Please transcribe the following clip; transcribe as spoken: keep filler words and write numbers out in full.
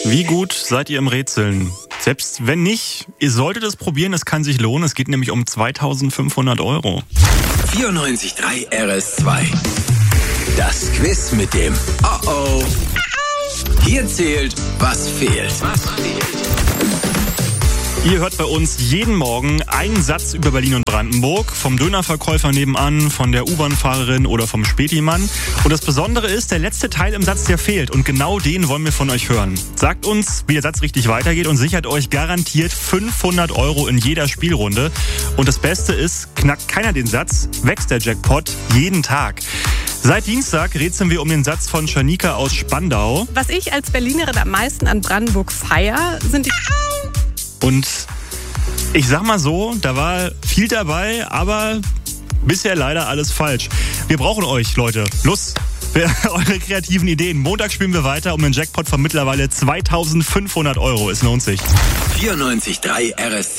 Wie gut seid ihr im Rätseln? Selbst wenn nicht, ihr solltet es probieren, es kann sich lohnen. Es geht nämlich um zweitausendfünfhundert Euro. vierundneunzig Komma drei R S zwei. Das Quiz mit dem Oh-Oh. Hier zählt, was fehlt. Was fehlt? Ihr hört bei uns jeden Morgen einen Satz über Berlin und Brandenburg. Vom Dönerverkäufer nebenan, von der U-Bahn-Fahrerin oder vom Spätimann. Und das Besondere ist, der letzte Teil im Satz, der fehlt. Und genau den wollen wir von euch hören. Sagt uns, wie der Satz richtig weitergeht und sichert euch garantiert fünfhundert Euro in jeder Spielrunde. Und das Beste ist, knackt keiner den Satz, wächst der Jackpot jeden Tag. Seit Dienstag rätseln wir um den Satz von Shanika aus Spandau. Was ich als Berlinerin am meisten an Brandenburg feier, sind die... Und ich sag mal so, da war viel dabei, aber bisher leider alles falsch. Wir brauchen euch, Leute. Los für eure kreativen Ideen. Montag spielen wir weiter um den Jackpot von mittlerweile zweitausendfünfhundert Euro. Es lohnt sich. vierundneunzig Komma drei R S